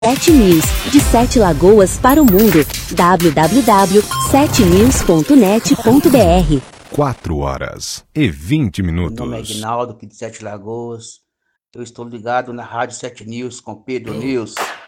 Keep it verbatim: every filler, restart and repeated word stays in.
Sete News, de Sete Lagoas para o mundo. w w w ponto sete news ponto net ponto b r. Quatro horas e vinte minutos. Meu nome é Aguinaldo, aqui de Sete Lagoas. Eu estou ligado na Rádio Sete News com Pedro News.